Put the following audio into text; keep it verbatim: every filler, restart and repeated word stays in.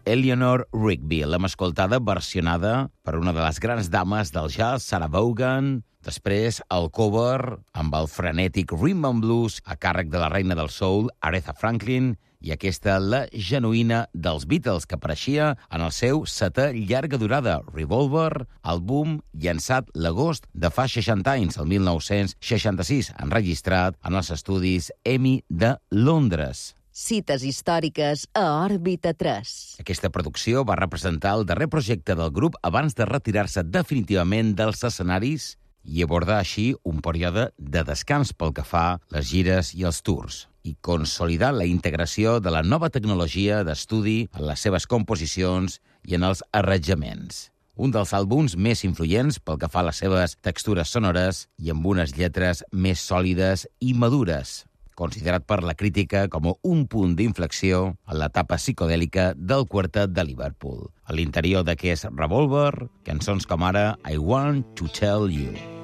Eleanor Rigby. L'hem escoltada versionada per una de les grans dames del jazz, Sarah Vaughan. Després, el cover amb el frenètic Rhythm and Blues a càrrec de la reina del soul, Aretha Franklin, i aquesta, la genuïna dels Beatles, que apareixia en el seu setè llarga durada, Revolver, àlbum llançat l'agost de fa seixanta anys, el mil nou-cents seixanta-sis, enregistrat en els estudis EMI de Londres. Cites històriques a Òrbita tres. Aquesta producció va representar el darrer projecte del grup abans de retirar-se definitivament dels escenaris i abordar així un període de descans pel que fa a les gires i els tours, i consolidar la integració de la nova tecnologia d'estudi en les seves composicions i en els arranjaments. Un dels àlbums més influents pel que fa a les seves textures sonores i amb unes lletres més sòlides i madures, considerat per la crítica com un punt d'inflexió en l'etapa psicodèlica del quartet de Liverpool. A l'interior d'aquest Revolver, cançons com ara I Want to Tell You.